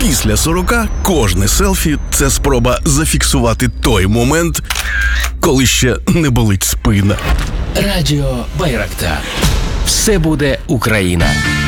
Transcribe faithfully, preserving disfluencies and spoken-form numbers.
Після сорока кожне селфі – це спроба зафіксувати той момент, коли ще не болить спина. Радіо Байрактар. Все буде Україна.